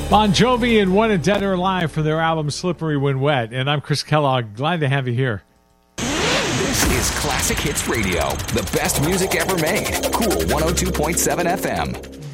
Bon Jovi and Wanted Dead or Alive for their album Slippery When Wet. And I'm Chris Kellogg. Glad to have you here. This is Classic Hits Radio, the best music ever made. Cool 102.7 FM.